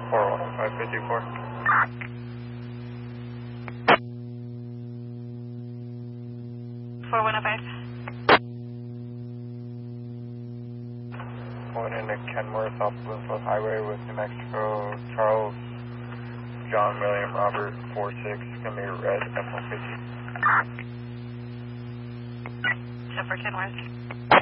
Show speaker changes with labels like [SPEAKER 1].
[SPEAKER 1] 410554. Going into Kenworth off Bloomfield Highway with New Mexico, Charles, John, William, Robert, 46, gonna be red, F-150.
[SPEAKER 2] Except for Kenworth.